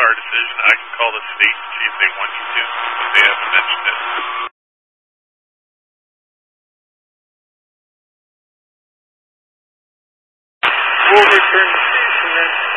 our decision. I can call the state and see if they want you to, but they haven't mentioned it. We'll return to station then.